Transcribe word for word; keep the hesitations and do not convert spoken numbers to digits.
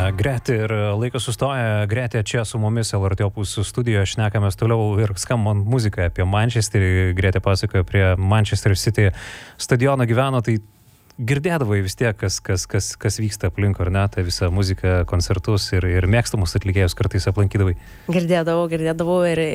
Gretė ir laikas sustoja. Gretė čia su mumis L R T Opus studijoje, šnekamės toliau ir skambant muziką apie Manchesterį. Gretė pasakoja, prie Manchester City stadiono gyveno, tai girdėdavai vis tiek, kas, kas, kas, kas vyksta aplink, ar ne, tą visą muziką, koncertus ir, ir mėgstamus atlikėjus kartais aplankydavai. Girdėdavau, girdėdavau ir,